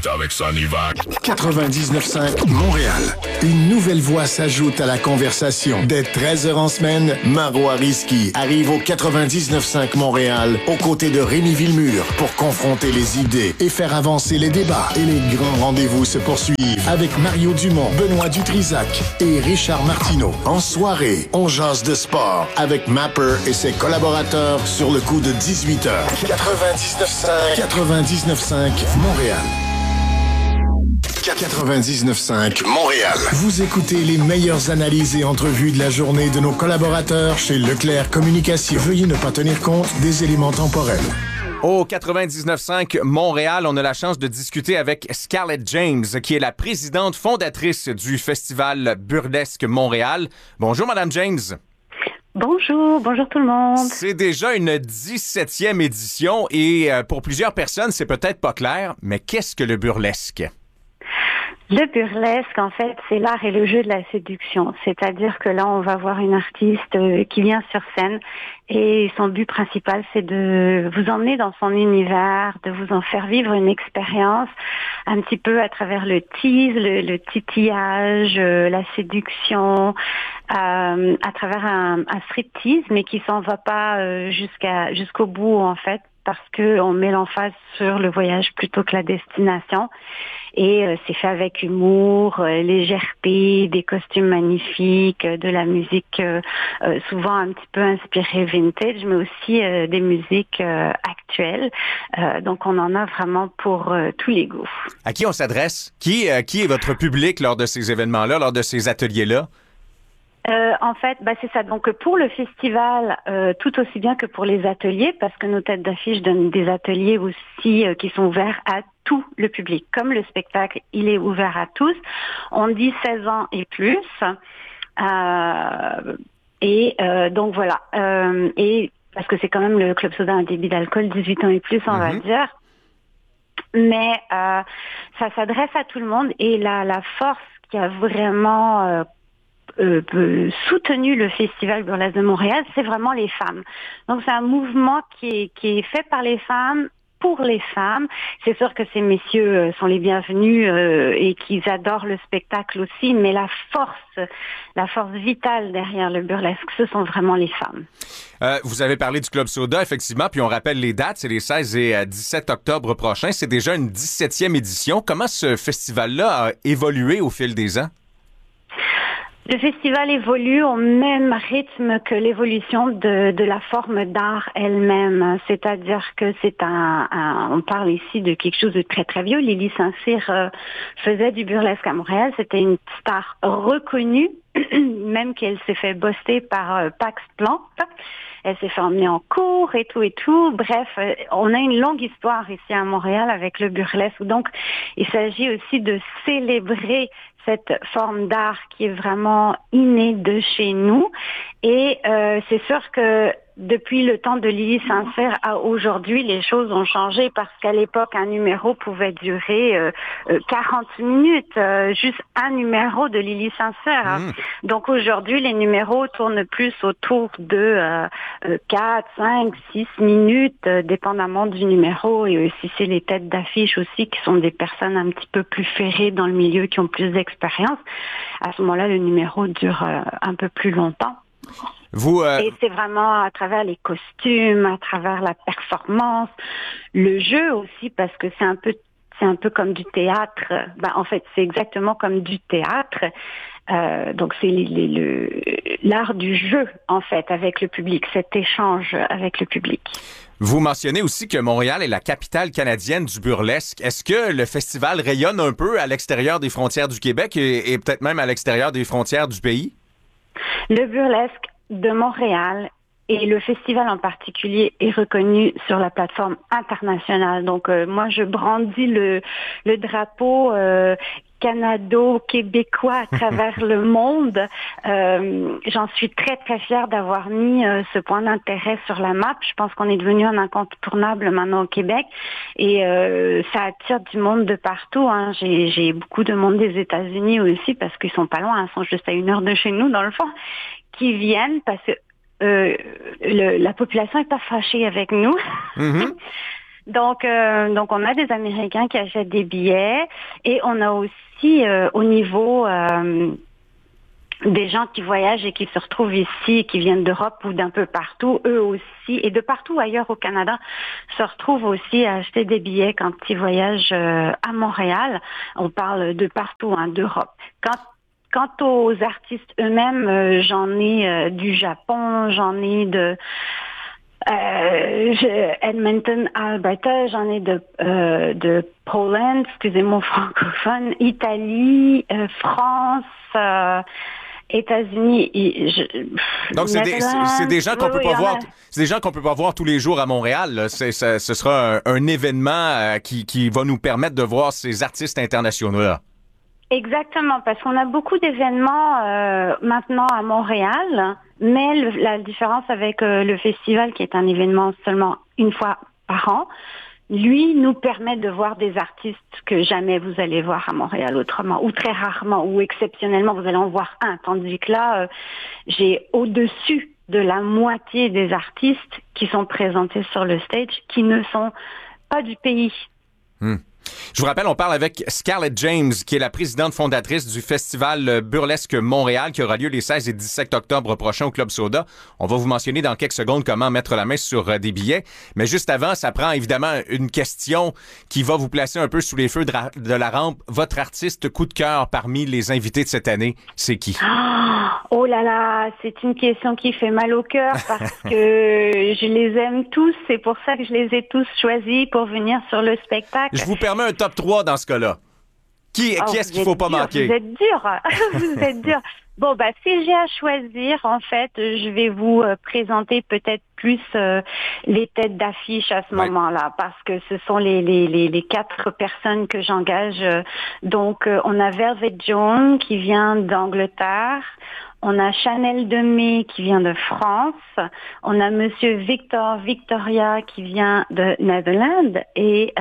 suite avec Sonivac. 99.5 Montréal. Une nouvelle voix s'ajoute à la conversation. Dès 13h en semaine, Marois Risky arrive au 99.5 Montréal aux côtés de Rémi Villemur pour confronter les idées et faire avancer les débats. Et les grands rendez-vous se poursuivent avec Mario Dumont, Benoît Dutrisac et Richard Martineau. En soirée, on jase de sport avec Mapper et ses collaborateurs sur le coup de 18h. 99.5 Montréal. 99.5 Montréal. Vous écoutez les meilleures analyses et entrevues de la journée de nos collaborateurs chez Leclerc Communication. Veuillez ne pas tenir compte des éléments temporels. Au 99.5 Montréal, on a la chance de discuter avec Scarlett James, qui est la présidente fondatrice du Festival Burlesque Montréal. Bonjour, Madame James. Bonjour tout le monde. C'est déjà une 17e édition et pour plusieurs personnes, c'est peut-être pas clair, mais qu'est-ce que le burlesque? Le burlesque, en fait, c'est l'art et le jeu de la séduction. C'est-à-dire que là, on va voir une artiste qui vient sur scène et son but principal, c'est de vous emmener dans son univers, de vous en faire vivre une expérience un petit peu à travers le tease, le titillage, la séduction, à travers un striptease, mais qui s'en va pas jusqu'au bout, en fait, parce que on met l'emphase sur le voyage plutôt que la destination. Et c'est fait avec humour, légèreté, des costumes magnifiques, de la musique souvent un petit peu inspirée vintage, mais aussi des musiques actuelles. Donc on en a vraiment pour tous les goûts. À qui on s'adresse? Qui est votre public lors de ces événements-là, lors de ces ateliers-là? En fait, c'est ça. Donc pour le festival, tout aussi bien que pour les ateliers, parce que nos têtes d'affiche donnent des ateliers aussi qui sont ouverts à tout le public. Comme le spectacle, il est ouvert à tous. On dit 16 ans et plus. Donc voilà. Et parce que c'est quand même le Club Soda, un débit d'alcool, 18 ans et plus, on va dire. Mais ça s'adresse à tout le monde. Et la force qui a vraiment soutenu le Festival Burlesque de Montréal, c'est vraiment les femmes. Donc c'est un mouvement qui est fait par les femmes, pour les femmes. C'est sûr que ces messieurs sont les bienvenus et qu'ils adorent le spectacle aussi, mais la force vitale derrière le burlesque, ce sont vraiment les femmes. Vous avez parlé du Club Soda, effectivement, puis on rappelle les dates, c'est les 16 et 17 octobre prochains. C'est déjà une 17e édition. Comment ce festival-là a évolué au fil des ans? Le festival évolue au même rythme que l'évolution de la forme d'art elle-même. C'est-à-dire que on parle ici de quelque chose de très très vieux. Lily Saint-Cyr faisait du burlesque à Montréal. C'était une star reconnue, même qu'elle s'est fait bosser par Pax Plante. Elle s'est fait emmener en cours et tout. Bref, on a une longue histoire ici à Montréal avec le burlesque. Donc, il s'agit aussi de célébrer cette forme d'art qui est vraiment innée de chez nous. Et c'est sûr que depuis le temps de Lily Saint-Cyr à aujourd'hui, les choses ont changé parce qu'à l'époque, un numéro pouvait durer 40 minutes, juste un numéro de Lily Saint-Cyr. Donc aujourd'hui, les numéros tournent plus autour de 4, 5, 6 minutes, dépendamment du numéro. Et aussi, c'est les têtes d'affiche aussi qui sont des personnes un petit peu plus ferrées dans le milieu, qui ont plus d'expérience. À ce moment-là, le numéro dure un peu plus longtemps. Et c'est vraiment à travers les costumes, à travers la performance, le jeu aussi, parce que c'est un peu comme du théâtre. En fait, c'est exactement comme du théâtre. Donc c'est l'art du jeu, en fait, avec le public, cet échange avec le public. Vous mentionnez aussi que Montréal est la capitale canadienne du burlesque. Est-ce que le festival rayonne un peu à l'extérieur des frontières du Québec et peut-être même à l'extérieur des frontières du pays? Le burlesque de Montréal et le festival en particulier est reconnu sur la plateforme internationale. Donc moi je brandis le drapeau canado-québécois à travers le monde. J'en suis très très fière d'avoir mis ce point d'intérêt sur la map. Je pense qu'on est devenu un incontournable maintenant au Québec et ça attire du monde de partout. J'ai beaucoup de monde des États-Unis aussi parce qu'ils sont pas loin, ils sont juste à 1 heure de chez nous dans le fond, qui viennent parce que la population est pas fâchée avec nous. Donc on a des Américains qui achètent des billets et on a aussi au niveau des gens qui voyagent et qui se retrouvent ici, qui viennent d'Europe ou d'un peu partout, eux aussi, et de partout ailleurs au Canada, se retrouvent aussi à acheter des billets quand ils voyagent à Montréal. On parle de partout, d'Europe. Quant aux artistes eux-mêmes, j'en ai du Japon, j'en ai de Edmonton, Alberta, j'en ai de Poland, excusez-moi francophone, Italie, France, États-Unis. Donc c'est des gens qu'on peut pas voir. C'est des gens qu'on peut pas voir tous les jours à Montréal. Là. Ce sera un événement qui va nous permettre de voir ces artistes internationaux-là. Exactement, parce qu'on a beaucoup d'événements maintenant à Montréal, mais la différence avec le festival, qui est un événement seulement une fois par an, lui nous permet de voir des artistes que jamais vous allez voir à Montréal autrement, ou très rarement, ou exceptionnellement, vous allez en voir un. Tandis que là, j'ai au-dessus de la moitié des artistes qui sont présentés sur le stage qui ne sont pas du pays. Je vous rappelle, on parle avec Scarlett James, qui est la présidente fondatrice du Festival Burlesque Montréal, qui aura lieu les 16 et 17 octobre prochains au Club Soda. On va vous mentionner dans quelques secondes comment mettre la main sur des billets. Mais juste avant, ça prend évidemment une question qui va vous placer un peu sous les feux de la rampe. Votre artiste coup de cœur parmi les invités de cette année, c'est qui? Oh là là, c'est une question qui fait mal au cœur parce que je les aime tous. C'est pour ça que je les ai tous choisis pour venir sur le spectacle. Je vous permets un top 3 dans ce cas-là. Qui est-ce qu'il faut pas manquer? Vous êtes dur. Vous êtes dur. Bon, si j'ai à choisir, en fait, je vais vous présenter peut-être plus les têtes d'affiche à ce moment-là, parce que ce sont les 4 personnes que j'engage. Donc, on a Velvet Jones qui vient d'Angleterre. On a Chanel Demey qui vient de France. On a Monsieur Victor Victoria qui vient de Netherlands et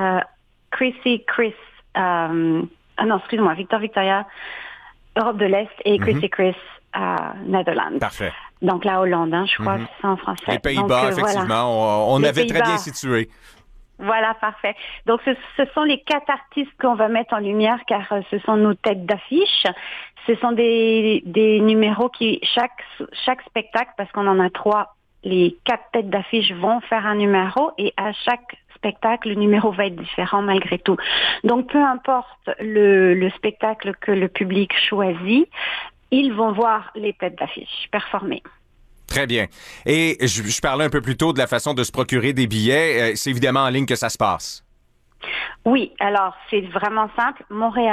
Victor Victoria, Europe de l'Est, et Chrissy Chris, Netherlands. Parfait. Donc la Hollande, je crois que c'est en français. Les Pays-Bas, effectivement, voilà. on avait très bien situé. Voilà, parfait. Donc ce sont les 4 artistes qu'on va mettre en lumière, car ce sont nos têtes d'affiche. Ce sont des numéros qui, chaque spectacle, parce qu'on en a 3, les 4 têtes d'affiche vont faire un numéro, et à chaque spectacle, le numéro va être différent malgré tout. Donc, peu importe le spectacle que le public choisit, ils vont voir les têtes d'affiche performer. Très bien. Et je parlais un peu plus tôt de la façon de se procurer des billets. C'est évidemment en ligne que ça se passe. Oui, alors c'est vraiment simple.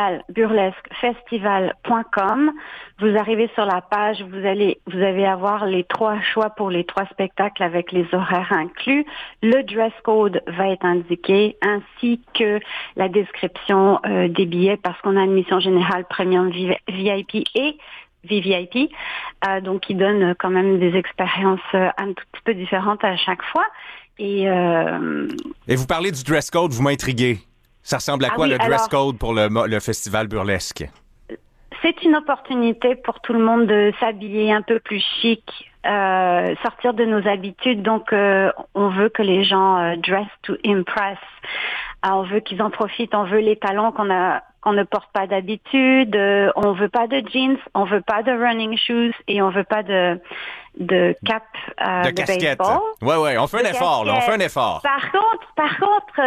montréalburlesquefestival.com. Vous arrivez sur la page, vous allez avoir les 3 choix pour les 3 spectacles avec les horaires inclus. Le dress code va être indiqué, ainsi que la description des billets, parce qu'on a une admission générale, premium, VIP et VVIP, donc qui donne quand même des expériences un tout petit peu différentes à chaque fois. Et vous parlez du dress code, vous m'intriguez. Ça ressemble à quoi le dress code pour le festival burlesque? C'est une opportunité pour tout le monde de s'habiller un peu plus chic, sortir de nos habitudes. Donc, on veut que les gens dress to impress. On veut qu'ils en profitent. On veut les talons qu'on ne porte pas d'habitude. On veut pas de jeans, on veut pas de running shoes et on veut pas de cap de casquette. Baseball. Ouais, on fait un effort, là, on fait un effort. Par contre,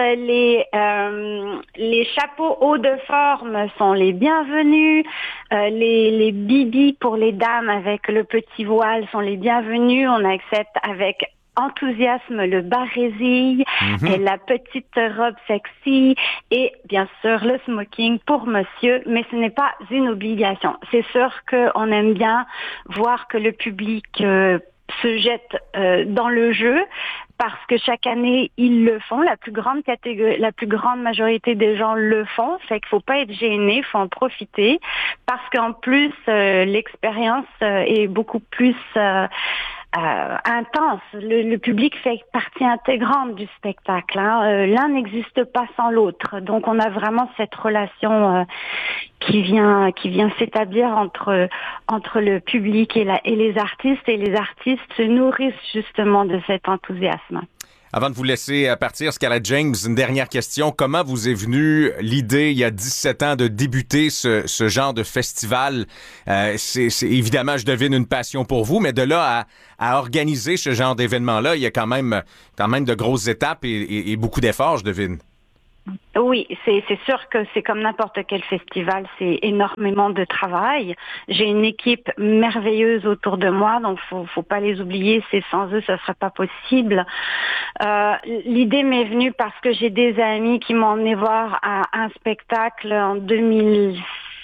les chapeaux hauts de forme sont les bienvenus. Les bibis pour les dames avec le petit voile sont les bienvenus. On accepte avec enthousiasme le barésil et la petite robe sexy et bien sûr le smoking pour monsieur, mais ce n'est pas une obligation. C'est sûr qu'on aime bien voir que le public se jette dans le jeu, parce que chaque année ils le font. La plus grande majorité des gens le font, fait qu'il faut pas être gêné, faut en profiter, parce qu'en plus l'expérience est beaucoup plus intense. Le public fait partie intégrante du spectacle. L'un n'existe pas sans l'autre. Donc on a vraiment cette relation qui vient s'établir entre le public et les artistes. Et les artistes se nourrissent justement de cet enthousiasme. Avant de vous laisser partir, Scarlett James, une dernière question. Comment vous est venue l'idée, il y a 17 ans, de débuter ce genre de festival? C'est évidemment, je devine, une passion pour vous, mais de là à organiser ce genre d'événement-là, il y a quand même de grosses étapes et beaucoup d'efforts, je devine. Oui, c'est sûr que c'est comme n'importe quel festival, c'est énormément de travail. J'ai une équipe merveilleuse autour de moi, donc faut pas les oublier, c'est sans eux, ça serait pas possible. L'idée m'est venue parce que j'ai des amis qui m'ont emmené voir un spectacle en 2006.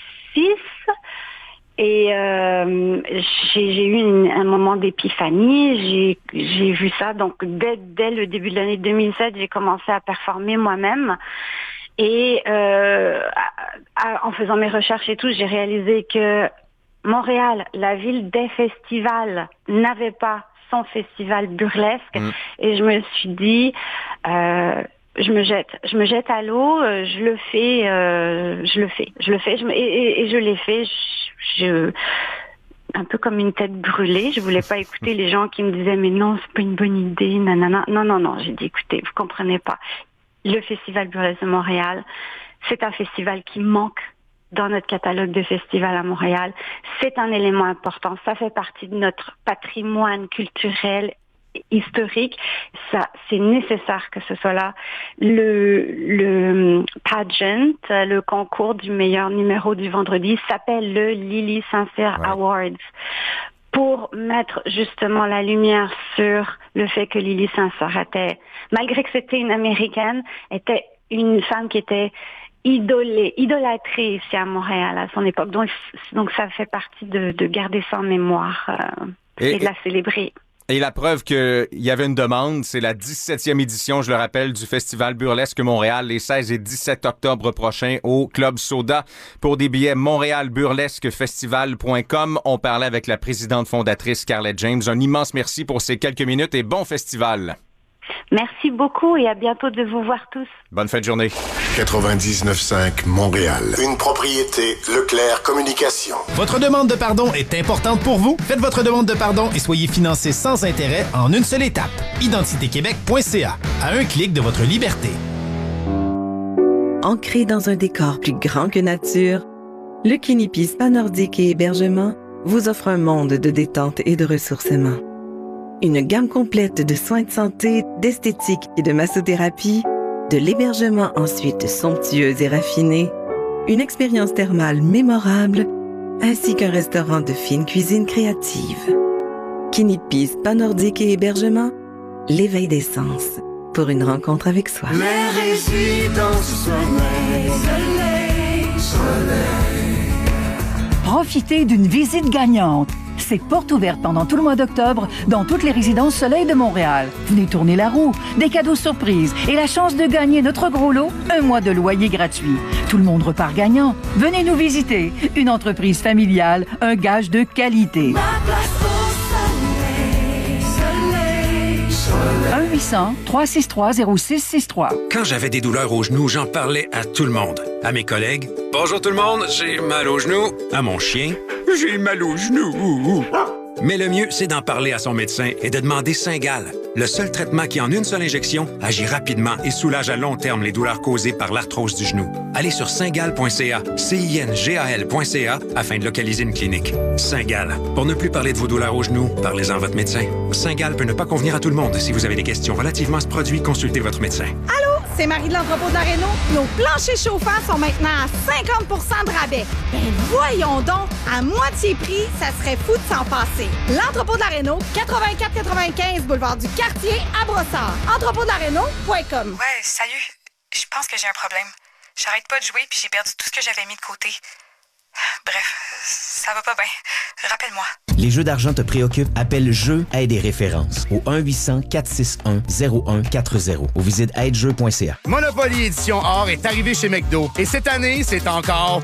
Et j'ai eu un moment d'épiphanie, j'ai vu ça, donc dès le début de l'année 2007, j'ai commencé à performer moi-même. Et en faisant mes recherches et tout, j'ai réalisé que Montréal, la ville des festivals, n'avait pas son festival burlesque. Et je me suis dit... je me jette à l'eau, je le fais, et je l'ai fait. Un peu comme une tête brûlée. Je voulais pas écouter les gens qui me disaient mais non, c'est pas une bonne idée, nanana. Non. J'ai dit écoutez, vous comprenez pas. Le Festival Burlesque de Montréal, c'est un festival qui manque dans notre catalogue de festivals à Montréal. C'est un élément important. Ça fait partie de notre patrimoine culturel historique, ça c'est nécessaire que ce soit là. Le pageant, le concours du meilleur numéro du vendredi s'appelle le Lily St-Cyr Awards pour mettre justement la lumière sur le fait que Lily St-Cyr était, malgré que c'était une Américaine, était une femme qui était idolâtrée ici à Montréal à son époque. Donc ça fait partie de garder ça en mémoire et de la célébrer. Et la preuve qu'il y avait une demande, c'est la 17e édition, je le rappelle, du Festival Burlesque Montréal, les 16 et 17 octobre prochains au Club Soda. Pour des billets, montréalburlesquefestival.com. On parlait avec la présidente fondatrice Scarlett James. Un immense merci pour ces quelques minutes et bon festival. Merci beaucoup et à bientôt de vous voir tous. Bonne fin de journée. 99.5 Montréal. Une propriété Leclerc Communication. Votre demande de pardon est importante pour vous? Faites votre demande de pardon et soyez financé sans intérêt en une seule étape. Identitéquebec.ca. À un clic de votre liberté. Ancré dans un décor plus grand que nature, le Kinipi Spa Nordique et Hébergement vous offre un monde de détente et de ressourcement. Une gamme complète de soins de santé, d'esthétique et de massothérapie, de l'hébergement ensuite somptueux et raffiné, une expérience thermale mémorable, ainsi qu'un restaurant de fine cuisine créative. Kinipi Spa Nordique et Hébergement, l'éveil des sens pour une rencontre avec soi. Les résidences soleil. Profitez d'une visite gagnante. C'est porte ouverte pendant tout le mois d'octobre dans toutes les résidences Soleil de Montréal. Venez tourner la roue, des cadeaux surprises et la chance de gagner notre gros lot, un mois de loyer gratuit. Tout le monde repart gagnant. Venez nous visiter. Une entreprise familiale, un gage de qualité. 1-800-363-0663. Quand j'avais des douleurs aux genoux, j'en parlais à tout le monde. À mes collègues, « Bonjour tout le monde, j'ai mal aux genoux. » À mon chien, « J'ai mal aux genoux. » Mais le mieux, c'est d'en parler à son médecin et de demander Cingal, le seul traitement qui, en une seule injection, agit rapidement et soulage à long terme les douleurs causées par l'arthrose du genou. Allez sur cingal.ca, cingal.ca, afin de localiser une clinique. Cingal. Pour ne plus parler de vos douleurs aux genoux, parlez-en à votre médecin. Cingal peut ne pas convenir à tout le monde. Si vous avez des questions relativement à ce produit, consultez votre médecin. Allô? C'est Marie de l'entrepôt de la Réno. Nos planchers chauffants sont maintenant à 50 % de rabais. Ben voyons donc, à moitié prix, ça serait fou de s'en passer. L'entrepôt de la Réno, 84-95 boulevard du Quartier à Brossard. Entrepôtdelaréno.com. Ouais, salut. Je pense que j'ai un problème. J'arrête pas de jouer puis j'ai perdu tout ce que j'avais mis de côté. Bref, ça va pas bien. Rappelle-moi. Les jeux d'argent te préoccupent? Appelle Jeux, aide et références au 1-800-461-0140 ou visite aidejeux.ca. Monopoly Édition Or est arrivé chez McDo et cette année, c'est encore